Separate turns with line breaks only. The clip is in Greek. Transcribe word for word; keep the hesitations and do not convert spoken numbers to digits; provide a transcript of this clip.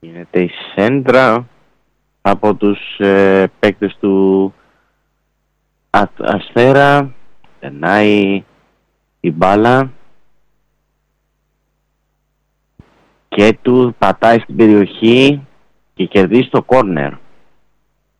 Γίνεται η σέντρα από τους ε, παίκτες του Α, Αστέρα. Περνάει η μπάλα και του πατάει στην περιοχή και κερδίζει το κόρνερ.